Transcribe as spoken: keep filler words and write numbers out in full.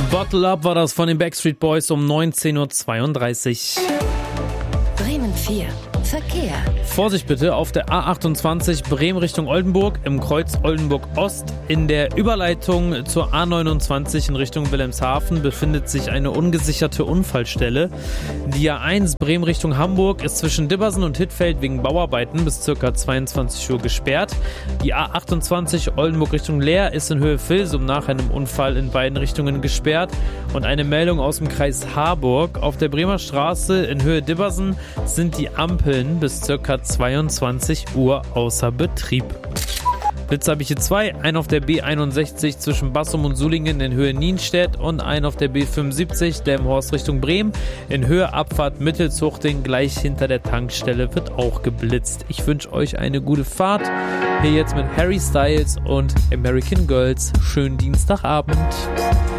Bottle Up war das von den Backstreet Boys um neunzehn Uhr zweiunddreißig. Bremen vier. Verkehr. Vorsicht bitte auf der A achtundzwanzig Bremen Richtung Oldenburg im Kreuz Oldenburg Ost. In der Überleitung zur A neunundzwanzig in Richtung Wilhelmshaven befindet sich eine ungesicherte Unfallstelle. Die A eins Bremen Richtung Hamburg ist zwischen Dibbersen und Hittfeld wegen Bauarbeiten bis ca. zweiundzwanzig Uhr gesperrt. Die A achtundzwanzig Oldenburg Richtung Leer ist in Höhe Vilsum nach einem Unfall in beiden Richtungen gesperrt. Und eine Meldung aus dem Kreis Harburg. Auf der Bremer Straße in Höhe Dibbersen sind die Ampeln bis ca. zweiundzwanzig Uhr außer Betrieb. Blitz habe ich hier zwei, einen auf der B einundsechzig zwischen Bassum und Sulingen in Höhe Nienstedt und einen auf der B fünfundsiebzig Delmenhorst Richtung Bremen in Höhe Abfahrt Mittelzuchting, gleich hinter der Tankstelle wird auch geblitzt. Ich wünsche euch eine gute Fahrt. Hier jetzt mit Harry Styles und American Girls. Schönen Dienstagabend.